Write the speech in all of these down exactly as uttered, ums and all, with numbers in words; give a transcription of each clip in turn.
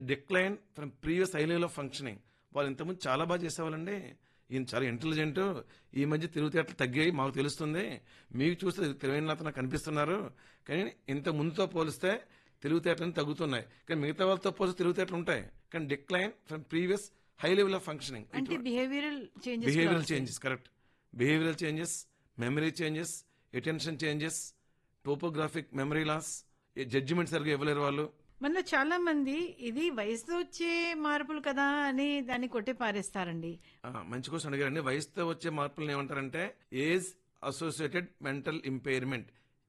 Decline from previous high level of functioning. వాళ్ళు ఇంతకుముందు చాలా బాగా చేసేవాళ్ళండి. ఈయన చాలా ఇంటెలిజెంట్, ఈ మధ్య తెలివితేటలు తగ్గాయి మాకు తెలుస్తుంది, మీకు చూస్తే తెలివైన అతను కనిపిస్తున్నారు, కానీ ఇంత ముందుతో పోలిస్తే తెలివితేటలు తగ్గుతున్నాయి, కానీ మిగతా వాళ్ళతో పోలిస్తే తెలివితేటలు ఉంటాయి, కానీ decline from previous high level of functioning. అంటే behavioural changes behavioural changes, correct. Behavioural changes, memory changes, attention changes, topographic memory loss, judgement సరిగా ఇవ్వలేరు వాళ్ళు. మనలో చాలా మంది ఇది వయసుతో వచ్చే మార్పులు కదా అని దాన్ని కొట్టి పారేస్తారండి. ఆ, మంచి క్వశ్చన్ అడిగారండి. వయసుతో వచ్చే మార్పులను ఏమంటారంటే ఏజ్ అసోసియేటెడ్ మెంటల్ ఇంపైర్మెంట్,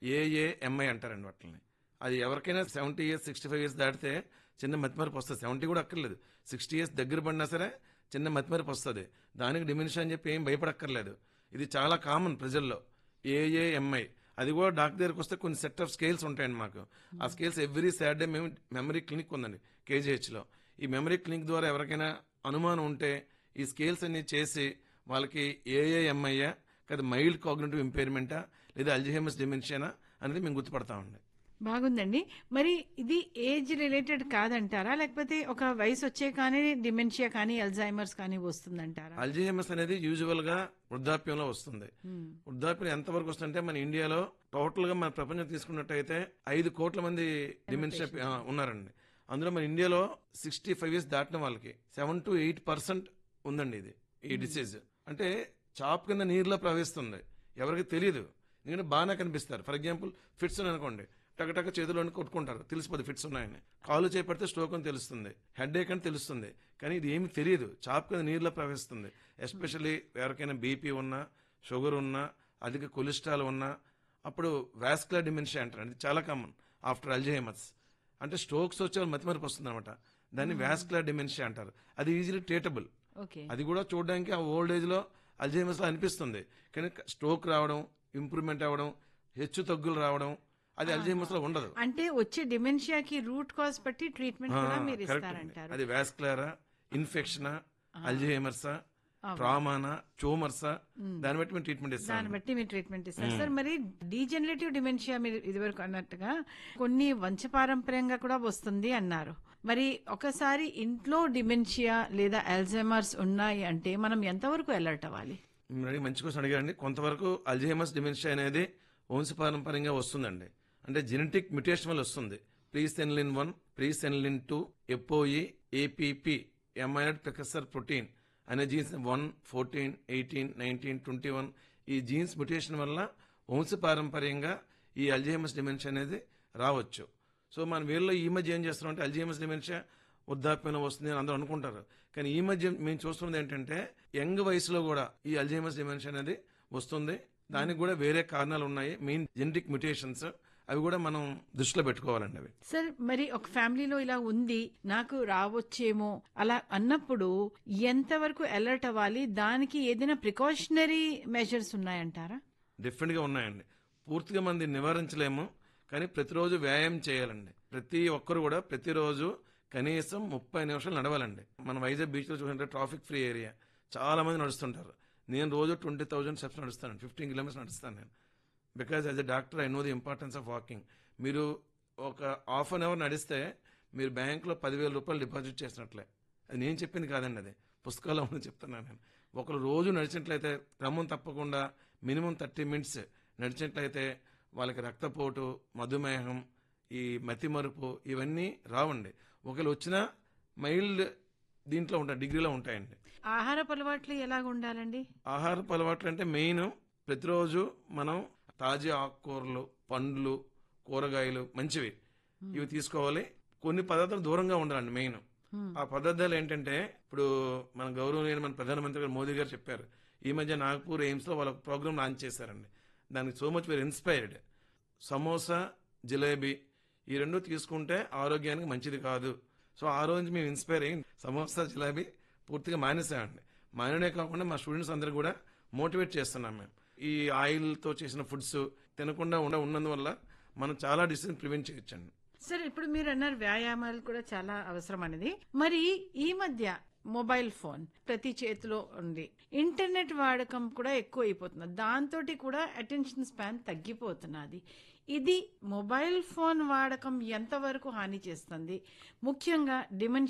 ఏఏఎంఐ అంటారండి వాటిని. అది ఎవరికైనా seventy years sixty five years దాటితే చిన్న మతిమరుపు వస్తుంది. సెవెంటీ కూడా అక్కర్లేదు, సిక్స్టీ ఇయర్స్ దగ్గర పడినా సరే చిన్న మతిమరుపు వస్తుంది. దానికి డిమెన్షియా అని చెప్పి ఏం భయపడక్కర్లేదు. ఇది చాలా కామన్ ప్రజల్లో ఏఏఎంఐ. అది కూడా డాక్టర్ దగ్గరికి వస్తే కొన్ని సెట్ ఆఫ్ స్కేల్స్ ఉంటాయండి మాకు. ఆ స్కేల్స్ ఎవ్రీ సాటర్డే మేము మెమరీ క్లినిక్ ఉందండి కేజీహెచ్లో. ఈ మెమరీ క్లినిక్ ద్వారా ఎవరికైనా అనుమానం ఉంటే ఈ స్కేల్స్ అన్ని చేసి వాళ్ళకి ఏఏఎంఐయా లేదా మైల్డ్ కాగ్నిటివ్ ఇంపైర్మెంటా లేదా అల్జీహైమర్స్ డిమెన్షియానా అనేది మేము గుర్తుపడతామండి. బాగుందండి. మరి ఇది ఏజ్ రిలేటెడ్ కాదంటారా, లేకపోతే ఒక వయసు వచ్చే కానీ డిమెన్షియా కానీ అల్జైమర్స్ కానీ వస్తుందంటారా? అల్జీహైమర్స్ అనేది యూజువల్ గా వృద్ధాప్యంలో వస్తుంది. వృద్ధాప్యం ఎంతవరకు వస్తుందంటే మన ఇండియాలో టోటల్ గా మన ప్రపంచం తీసుకున్నట్టయితే ఐదు కోట్ల మంది డిమెన్షియా ఉన్నారండి. అందులో మన ఇండియాలో సిక్స్టీ ఫైవ్ ఇయర్స్ దాటిన వాళ్ళకి సెవెన్ టు ఎయిట్ పర్సెంట్ ఉందండి ఇది ఈ డిసీజ్. అంటే చాప్ కింద నీరులో ప్రవహిస్తుంది, ఎవరికి తెలియదు, ఎందుకంటే బాగానే కనిపిస్తారు. ఫర్ ఎగ్జాంపుల్ ఫిట్స్ అనుకోండి, టకటక చేతుల్లోని కొట్టుకుంటారు, తెలిసిపోదు ఫిట్స్ ఉన్నాయని. కాలు చేపడితే స్ట్రోక్ అని తెలుస్తుంది, హెడ్ ఏక్ అని తెలుస్తుంది, కానీ ఇది ఏమి తెలియదు, చాప్ కింద నీరులో ప్రవహిస్తుంది. ఎస్పెషల్లీ ఎవరికైనా బీపీ ఉన్నా, షుగర్ ఉన్నా, అధిక కొలెస్ట్రాల్ ఉన్నా అప్పుడు వాస్కులర్ డిమెన్షియా అంటారు. అది చాలా కామన్ ఆఫ్టర్ అల్జీహైమర్స్. అంటే స్ట్రోక్స్ వచ్చే మతిమరుపు వస్తుంది అనమాట, దాన్ని వాస్కులర్ డిమెన్షియా అంటారు. అది ఈజీలీ ట్రీటబుల్. అది కూడా చూడడానికి ఆ ఓల్డ్ ఏజ్ లో అల్జీహైమర్స్ లో అనిపిస్తుంది, కానీ స్ట్రోక్ రావడం, ఇంప్రూవ్మెంట్ అవ్వడం, హెచ్చు తగ్గులు రావడం అది అల్జీహైమర్స్ లో ఉండదు. అంటే వచ్చే డిమెన్షియాకి రూట్ కాజ్ బట్టి ట్రీట్మెంట్ కూడా మీరు ఇస్తారంటారు. అది వాస్కులరా, ఇన్ఫెక్షనా, అల్జీహైమర్సా, ట్రామానా, ట్యూమర్సా, దాన్ని బట్టి మేము ట్రీట్మెంట్ ఇస్తాం. దాన్ని బట్టి మీరు ట్రీట్మెంట్ ఇస్తారు సార్. మరి డీజనరేటివ్ డిమెన్షియా మీరు ఇదివరకు అన్నట్టుగా కొన్ని వంశపారంపర్యంగా కూడా వస్తుంది అన్నారు. మరి ఒకసారి ఇంట్లో డిమెన్షియా లేదా అల్జైమర్స్ ఉన్నాయి అంటే మనం ఎంతవరకు అలర్ట్ అవ్వాలి? మంచి క్వశ్చన్ అడిగారండి. కొంతవరకు అల్జీహైమర్స్ డిమెన్షియా అనేది వంశపారంపర్యంగా వస్తుందండి. అంటే జెనెటిక్ మ్యుటేషన్ వల్ల వస్తుంది. ప్రీసెన్లిన్ one, ప్రీసెన్లిన్ two, ఎపోయి, APP, ఎమైనడ్ precursor protein అనే jeans one, fourteen, eighteen, nineteen, twenty one ఈ జీన్స్ మ్యుటేషన్ వల్ల వంశపారంపర్యంగా ఈ అల్జీహైమర్స్ డిమెన్షియా అనేది రావచ్చు. సో మన వీళ్ళలో ఈ మధ్య ఏం చేస్తున్నాం అంటే అల్జీహైమర్స్ డిమెన్షియా వృద్ధాప్యంలో వస్తుంది అని అందరూ అనుకుంటారు, కానీ ఈ మధ్య మేము చూస్తున్నది ఏంటంటే యంగ్ వయసులో కూడా ఈ అల్జీహైమర్స్ డిమెన్షియా అనేది వస్తుంది. దానికి కూడా వేరే కారణాలు ఉన్నాయి, మెయిన్ జెనెటిక్ మ్యుటేషన్స్, అవి కూడా మనం దృష్టిలో పెట్టుకోవాలండి. అవి సార్ మరి ఒక ఫ్యామిలీలో ఇలా ఉంది, నాకు రావచ్చేమో అలా అన్నప్పుడు ఎంతవరకు అలర్ట్ అవ్వాలి? దానికి ఏదైనా ప్రికాషనరీ మెజర్స్ ఉన్నాయంటారా? డెఫినెట్ గా ఉన్నాయండి. పూర్తిగా మంది నివారించలేము, కానీ ప్రతిరోజు వ్యాయామం చేయాలండి. ప్రతి ఒక్కరు కూడా ప్రతిరోజు కనీసం ముప్పై నిమిషాలు నడవాలండి. మన వైజాగ్ బీచ్ లో చూసుకుంటే ట్రాఫిక్ ఫ్రీ ఏరియా, చాలా మంది నడుస్తుంటారు. నేను రోజు ట్వంటీ థౌసండ్ స్టెప్స్ నడుస్తాను, ఫిఫ్టీన్ కిలోమీటర్స్ నడుస్తాను నేను. Because as a doctor I know the importance of walking. మీరు ఒక హాఫ్ అన్ అవర్ నడిస్తే మీరు బ్యాంకులో పదివేల రూపాయలు డిపాజిట్ చేసినట్లే. అది నేను చెప్పింది కాదండి, అది పుస్తకాల్లో ఉందని చెప్తున్నాను నేను. ఒకరు రోజు నడిచినట్లయితే క్రమం తప్పకుండా మినిమం థర్టీ మినిట్స్ నడిచినట్లయితే వాళ్ళకి రక్తపోటు, మధుమేహం, ఈ మతిమరుపు ఇవన్నీ రావండి. ఒకవేళ వచ్చినా మైల్డ్ దీంట్లో ఉంటాయి, డిగ్రీలో ఉంటాయండి. ఆహారపు అలవాట్లు ఎలాగ ఉండాలండి? ఆహారపు అలవాట్లు అంటే మెయిన్ ప్రతిరోజు మనం తాజా ఆకుకూరలు, పండ్లు, కూరగాయలు మంచివి ఇవి తీసుకోవాలి. కొన్ని పదార్థాలు దూరంగా ఉండాలండి మెయిన్. ఆ పదార్థాలు ఏంటంటే ఇప్పుడు మన గౌరవనీయ మన ప్రధానమంత్రి గారు మోదీ గారు చెప్పారు. ఈ మధ్య నాగపూర్ ఎయిమ్స్ లో వాళ్ళ ప్రోగ్రామ్ లాంచ్ చేశారండి. దానికి so much very inspired. Samosa, jalebi ఈ రెండు తీసుకుంటే ఆరోగ్యానికి మంచిది కాదు. సో ఆ రోజు మేము ఇన్స్పైర్ అయ్యి సమోసా, జిలేబీ పూర్తిగా మానేసామండి. మానేనే కాకుండా మా స్టూడెంట్స్ అందరూ కూడా మోటివేట్ చేస్తున్నాం మేము. ఈ ఆయిల్ తో చేసిన ఫుడ్స్ తినకుండా ఉండ ఉన్నందువల్ల మనం చాలా డిసీజ్ ప్రివెంట్ చేయొచ్చండి. సార్ ఇప్పుడు మీరు అన్నారు వ్యాయామాలు కూడా చాలా అవసరం అనేది. మరి ఈ మధ్య మొబైల్ ఫోన్ ప్రతి చేతిలో ఉంది, ఇంటర్నెట్ వాడకం కూడా ఎక్కువ అయిపోతున్నది, దాంతో కూడా అటెన్షన్ స్పాన్ తగ్గిపోతున్నది. ఇది మొబైల్ ఫోన్ వాడకం ఎంతవరకు హాని చేస్తుంది, ముఖ్యంగా డిమెన్షియా